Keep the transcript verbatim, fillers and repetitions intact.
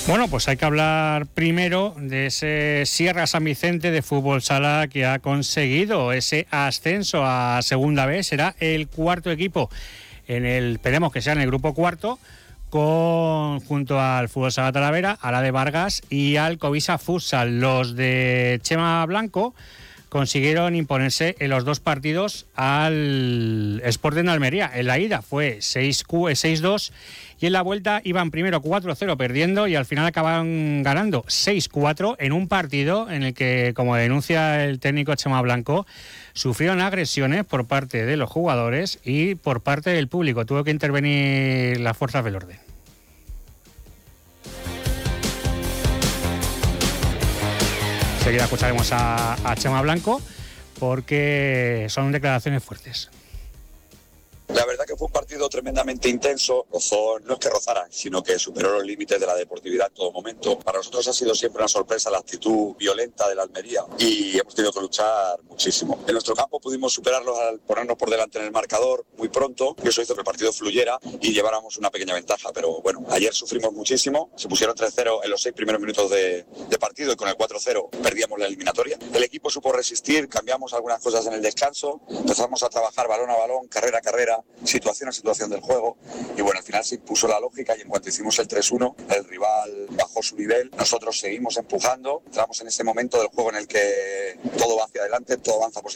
Bueno, pues hay que hablar primero de ese Sierra San Vicente de fútbol sala que ha conseguido ese ascenso a segunda vez. Será el cuarto equipo en el, esperemos que sea en el grupo cuarto, con junto al fútbol sala Talavera, a la de Vargas y al Covisa Futsal. Los de Chema Blanco consiguieron imponerse en los dos partidos al Sporting de Almería. En la ida fue seis dos y en la vuelta iban primero cuatro cero perdiendo y al final acaban ganando seis cuatro en un partido en el que, como denuncia el técnico Chema Blanco, sufrieron agresiones por parte de los jugadores y por parte del público. Tuvo que intervenir las fuerzas del orden. Enseguida escucharemos a, a Chema Blanco porque son declaraciones fuertes. La verdad que fue un partido tremendamente intenso. Rozó, no es que rozara, sino que superó los límites de la deportividad en todo momento. Para nosotros ha sido siempre una sorpresa la actitud violenta de la Almería y hemos tenido que luchar muchísimo. En nuestro campo pudimos superarlos al ponernos por delante en el marcador muy pronto, y eso hizo que el partido fluyera y lleváramos una pequeña ventaja. Pero bueno, ayer sufrimos muchísimo. Se pusieron tres cero en los seis primeros minutos de, de partido y con el cuatro cero perdíamos la eliminatoria. El equipo supo resistir, cambiamos algunas cosas en el descanso, empezamos a trabajar balón a balón, carrera a carrera, situación a situación del juego, y bueno, al final se impuso la lógica y en cuanto hicimos el tres uno el rival bajó su nivel, nosotros seguimos empujando, entramos en ese momento del juego en el que todo va hacia adelante, todo avanza positivamente.